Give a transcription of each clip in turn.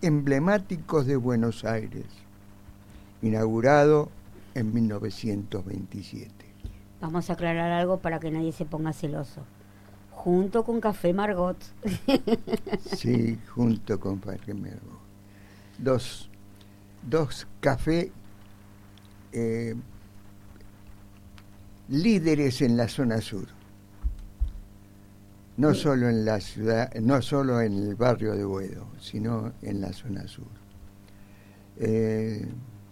emblemáticos de Buenos Aires, inaugurado en 1927. Vamos a aclarar algo para que nadie se ponga celoso. Junto con Café Margot. Sí, junto con Café Margot. Dos cafés líderes en la zona sur. No solo en la ciudad, no solo en el barrio de Boedo, sino en la zona sur. Es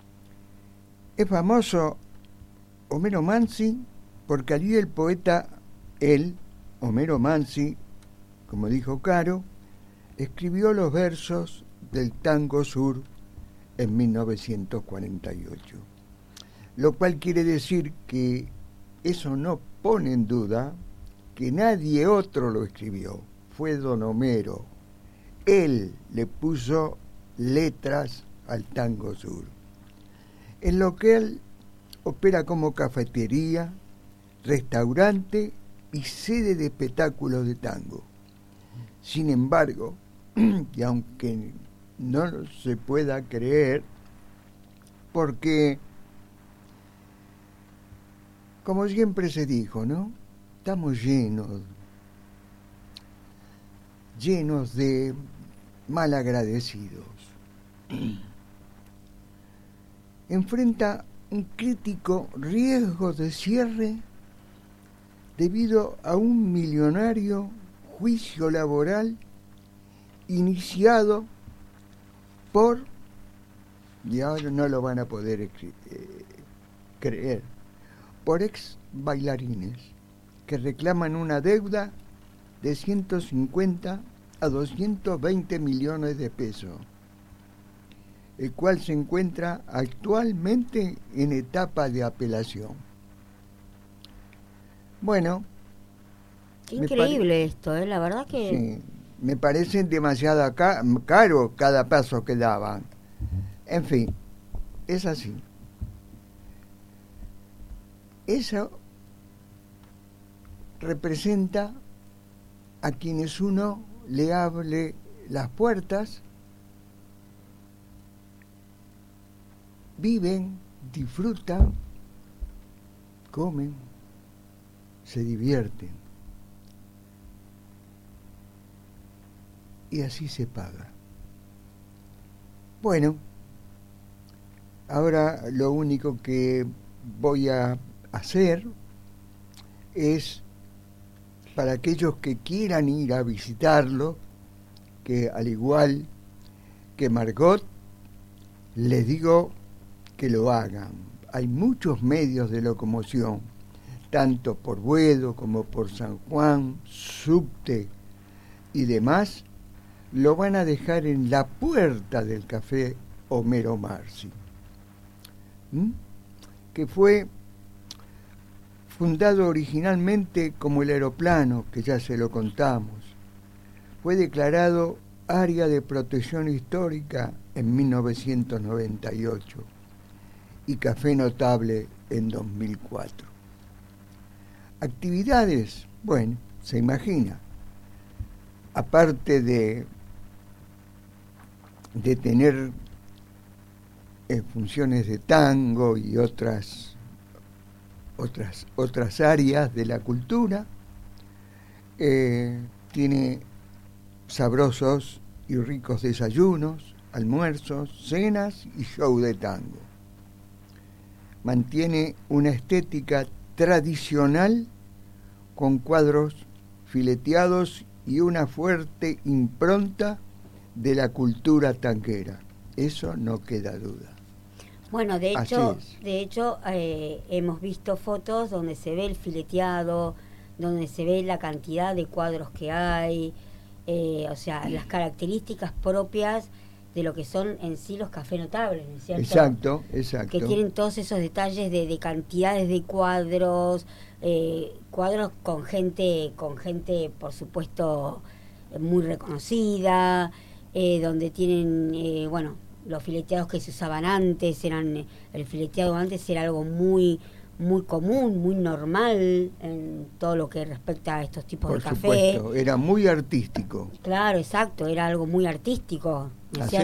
famoso Homero Mansi porque allí el poeta, Homero Mansi, como dijo Caro, escribió los versos del tango sur en 1948. Lo cual quiere decir que eso no pone en duda que nadie otro lo escribió. Fue don Homero. Él le puso letras al tango sur. El local opera como cafetería, restaurante y sede de espectáculos de tango. Sin embargo, y aunque no se pueda creer, porque, como siempre se dijo, ¿no? Estamos llenos de malagradecidos. Enfrenta un crítico riesgo de cierre debido a un millonario juicio laboral iniciado por, y ahora no lo van a poder creer, por ex bailarines que reclaman una deuda de 150 a 220 millones de pesos, el cual se encuentra actualmente en etapa de apelación. Bueno, qué increíble esto, la verdad que... Sí, me parece demasiado caro cada paso que daban. En fin, es así. Eso representa a quienes uno le abre las puertas, viven, disfrutan, comen, se divierten. Y así se paga. Bueno, ahora lo único que voy a hacer es, para aquellos que quieran ir a visitarlo, que al igual que Margot, les digo que lo hagan. Hay muchos medios de locomoción, tanto por Boedo como por San Juan, subte y demás, lo van a dejar en la puerta del Café Homero Mansi, que fue fundado originalmente como el aeroplano, que ya se lo contamos. Fue declarado área de protección histórica en 1998 y café notable en 2004. Actividades, bueno, se imagina, aparte de tener funciones de tango y otras áreas de la cultura, tiene sabrosos y ricos desayunos, almuerzos, cenas y show de tango. Mantiene una estética tradicional con cuadros fileteados y una fuerte impronta de la cultura tanguera. Eso no queda duda. Bueno, de hecho hemos visto fotos donde se ve el fileteado, donde se ve la cantidad de cuadros que hay, o sea, las características propias de lo que son en sí los cafés notables, ¿no es cierto? Exacto. Que tienen todos esos detalles de cantidades de cuadros, cuadros con gente, por supuesto, muy reconocida, donde tienen, los fileteados que se usaban antes, el fileteado antes era algo muy muy común, muy normal en todo lo que respecta a estos tipos de café. Por supuesto, era muy artístico. Claro, exacto, era algo muy artístico.